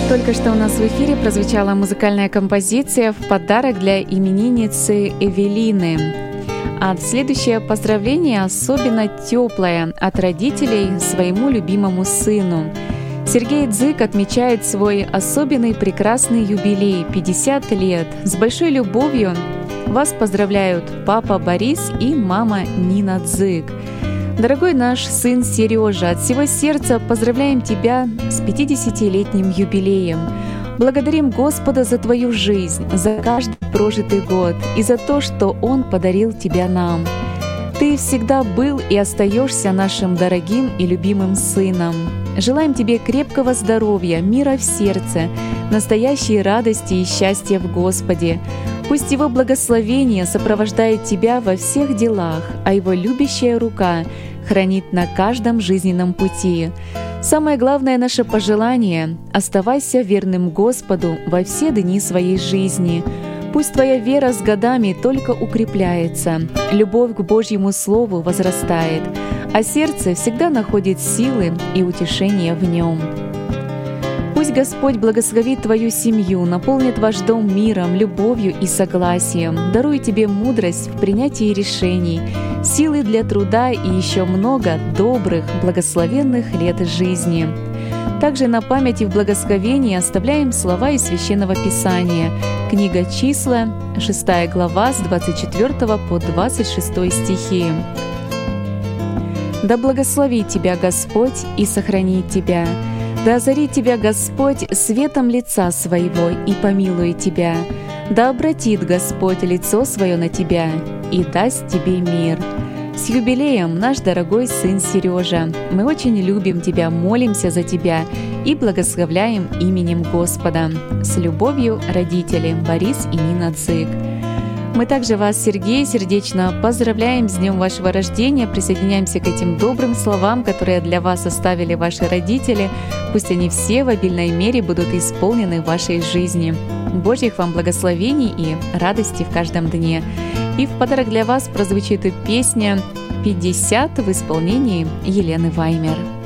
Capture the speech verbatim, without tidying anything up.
Только что у нас в эфире прозвучала музыкальная композиция в подарок для именинницы Эвелины. А следующее поздравление особенно теплое от родителей своему любимому сыну. Сергей Дзык отмечает свой особенный прекрасный юбилей – пятьдесят лет. С большой любовью вас поздравляют папа Борис и мама Нина Дзык. Дорогой наш сын Сережа, от всего сердца поздравляем тебя с пятидесятилетним юбилеем. Благодарим Господа за твою жизнь, за каждый прожитый год и за то, что Он подарил тебя нам. Ты всегда был и остаешься нашим дорогим и любимым сыном. Желаем тебе крепкого здоровья, мира в сердце, настоящей радости и счастья в Господе. Пусть Его благословение сопровождает тебя во всех делах, а Его любящая рука хранит на каждом жизненном пути. Самое главное наше пожелание — оставайся верным Господу во все дни своей жизни. Пусть твоя вера с годами только укрепляется, любовь к Божьему Слову возрастает, а сердце всегда находит силы и утешение в Нем. Пусть Господь благословит твою семью, наполнит ваш дом миром, любовью и согласием, дарует тебе мудрость в принятии решений, силы для труда и еще много добрых, благословенных лет жизни. Также на память и в благословении оставляем слова из Священного Писания. Книга «Числа», шестая глава, с двадцать четвёртого по двадцать шестой стихи. «Да благословит тебя Господь и сохранит тебя. Да озарит тебя Господь светом лица своего и помилует тебя. Да обратит Господь лицо свое на тебя и даст тебе мир». С юбилеем, наш дорогой сын Сережа! Мы очень любим тебя, молимся за тебя и благословляем именем Господа. С любовью, родители Борис и Нина Дзык. Мы также вас, Сергей, сердечно поздравляем с днем вашего рождения, присоединяемся к этим добрым словам, которые для вас оставили ваши родители. Пусть они все в обильной мере будут исполнены в вашей жизни. Божьих вам благословений и радости в каждом дне. И в подарок для вас прозвучит песня «пятьдесят» в исполнении Елены Ваймер.